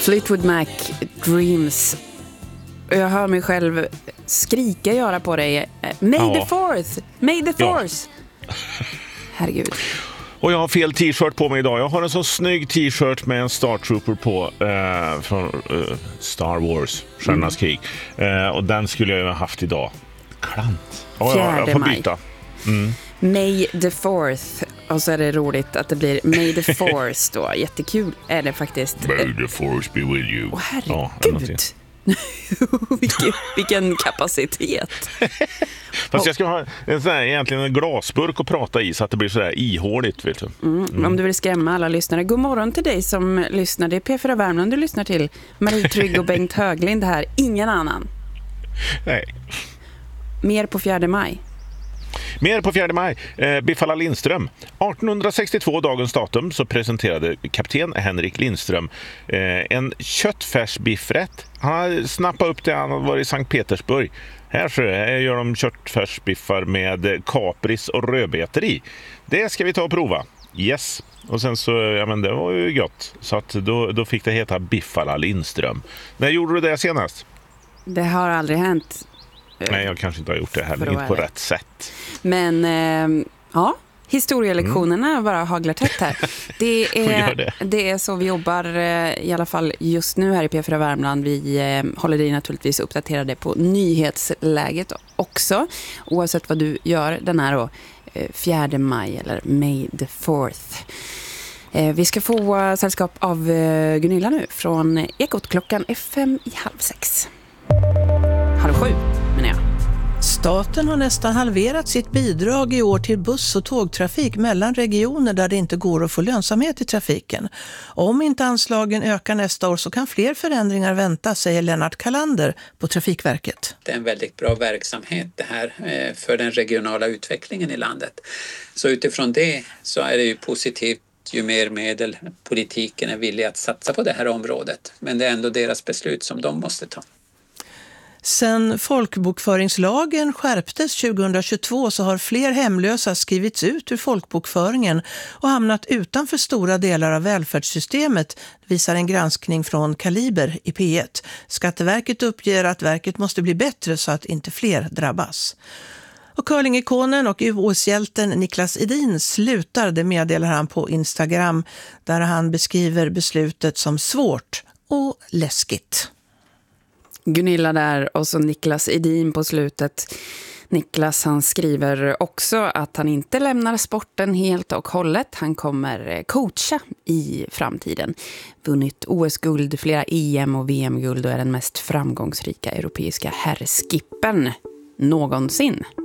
Fleetwood Mac, Dreams. Jag hör mig själv skrika göra på dig. May the fourth! May the force! Ja. Herregud. Och jag har fel t-shirt på mig idag. Jag har en så snygg t-shirt med en Star Trooper på från Star Wars, Stjärnornas krig. Och den skulle jag ha haft idag. Klant. Jag får byta. May the fourth. Och så är det roligt att det blir May the force då. Jättekul är det faktiskt. May the force be with you. Herregud. Vilken kapacitet. Fast jag ska ha egentligen en glasburk att prata i så att det blir så där ihåligt, vet du. Om du vill skrämma alla lyssnare. God morgon till dig som lyssnar. Det är P4 Värmland du lyssnar till. Marie Trygg och Bengt Höglind här. Ingen annan. Nej. Mer på 4 maj. Mer på 4 maj. Biffala Lindström. 1862 dagens datum så presenterade kapten Henrik Lindström en köttfärsbiffrätt. Han har snappat upp det, han har varit i Sankt Petersburg. Här gör de köttfärsbiffar med kapris och rödbetor i. Det ska vi ta och prova. Yes. Och sen så, ja men det var ju gott. Så att då fick det heta Biffala Lindström. När gjorde du det senast? Det har aldrig hänt. Nej, jag kanske inte har gjort det heller, inte på rätt sätt. Men ja, historielektionerna bara haglar tätt här. Det är så vi jobbar i alla fall just nu här i P4 Värmland. Vi håller dig naturligtvis uppdaterade på nyhetsläget också. Oavsett vad du gör den här då, 4 maj eller May the 4th. Vi ska få sällskap av Gunilla nu från Ekot. Klockan är 5:30. 6:30 menar jag. Staten har nästan halverat sitt bidrag i år till buss- och tågtrafik mellan regioner där det inte går att få lönsamhet i trafiken. Om inte anslagen ökar nästa år så kan fler förändringar vänta, säger Lennart Kalander på Trafikverket. Det är en väldigt bra verksamhet det här för den regionala utvecklingen i landet. Så utifrån det så är det ju positivt ju mer medel politiken är villig att satsa på det här området. Men det är ändå deras beslut som de måste ta. Sen folkbokföringslagen skärptes 2022 så har fler hemlösa skrivits ut ur folkbokföringen och hamnat utanför stora delar av välfärdssystemet, visar en granskning från Kaliber i P1. Skatteverket uppger att verket måste bli bättre så att inte fler drabbas. Och curlingikonen och OS-hjälten Niklas Edin slutar, det meddelar han på Instagram, där han beskriver beslutet som svårt och läskigt. Gunilla där och så Niklas Edin på slutet. Niklas han skriver också att han inte lämnar sporten helt och hållet. Han kommer coacha i framtiden. Vunnit OS-guld, flera EM- och VM-guld och är den mest framgångsrika europeiska herrskippen någonsin.